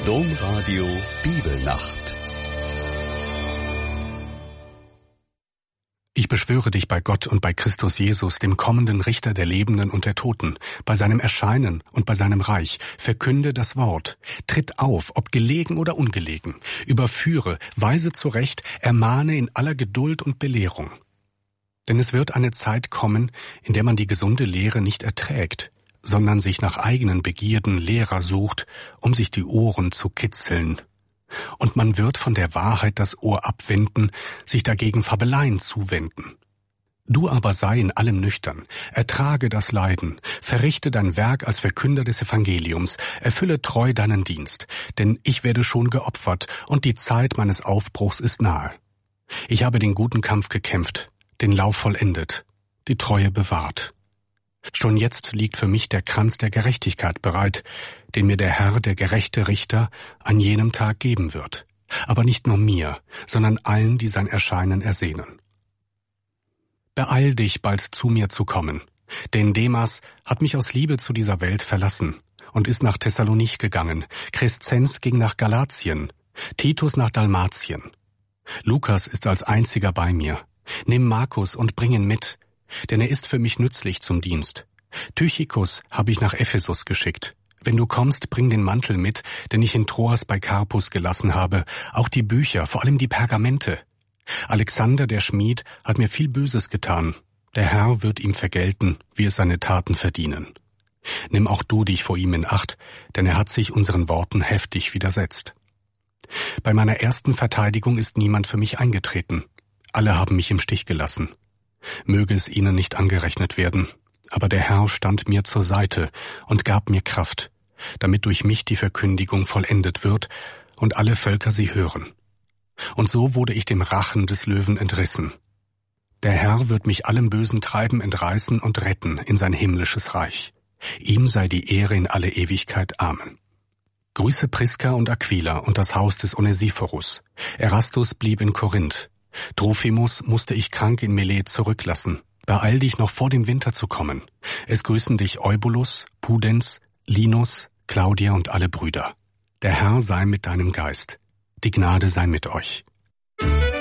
Domradio Bibelnacht. Ich beschwöre dich bei Gott und bei Christus Jesus, dem kommenden Richter der Lebenden und der Toten, bei seinem Erscheinen und bei seinem Reich, verkünde das Wort, tritt auf, ob gelegen oder ungelegen, überführe, weise zurecht, ermahne in aller Geduld und Belehrung. Denn es wird eine Zeit kommen, in der man die gesunde Lehre nicht erträgt, sondern sich nach eigenen Begierden Lehrer sucht, um sich die Ohren zu kitzeln. Und man wird von der Wahrheit das Ohr abwenden, sich dagegen Fabeleien zuwenden. Du aber sei in allem nüchtern, ertrage das Leiden, verrichte dein Werk als Verkünder des Evangeliums, erfülle treu deinen Dienst, denn ich werde schon geopfert und die Zeit meines Aufbruchs ist nahe. Ich habe den guten Kampf gekämpft, den Lauf vollendet, die Treue bewahrt. Schon jetzt liegt für mich der Kranz der Gerechtigkeit bereit, den mir der Herr, der gerechte Richter, an jenem Tag geben wird. Aber nicht nur mir, sondern allen, die sein Erscheinen ersehnen. Beeil dich, bald zu mir zu kommen, denn Demas hat mich aus Liebe zu dieser Welt verlassen und ist nach Thessalonich gegangen, Crescens ging nach Galatien, Titus nach Dalmatien. Lukas ist als einziger bei mir. Nimm Markus und bring ihn mit, denn er ist für mich nützlich zum Dienst. Tychikus habe ich nach Ephesus geschickt. Wenn du kommst, bring den Mantel mit, den ich in Troas bei Karpus gelassen habe, auch die Bücher, vor allem die Pergamente. Alexander, der Schmied, hat mir viel Böses getan. Der Herr wird ihm vergelten, wie es seine Taten verdienen. Nimm auch du dich vor ihm in Acht, denn er hat sich unseren Worten heftig widersetzt. Bei meiner ersten Verteidigung ist niemand für mich eingetreten. Alle haben mich im Stich gelassen. Möge es ihnen nicht angerechnet werden, aber der Herr stand mir zur Seite und gab mir Kraft, damit durch mich die Verkündigung vollendet wird und alle Völker sie hören. Und so wurde ich dem Rachen des Löwen entrissen. Der Herr wird mich allem bösen Treiben entreißen und retten in sein himmlisches Reich. Ihm sei die Ehre in alle Ewigkeit. Amen. Grüße Priska und Aquila und das Haus des Onesiphorus. Erastus blieb in Korinth. Trophimus musste ich krank in Milet zurücklassen. Beeil dich, noch vor dem Winter zu kommen. Es grüßen dich Eubulus, Pudens, Linus, Claudia und alle Brüder. Der Herr sei mit deinem Geist. Die Gnade sei mit euch.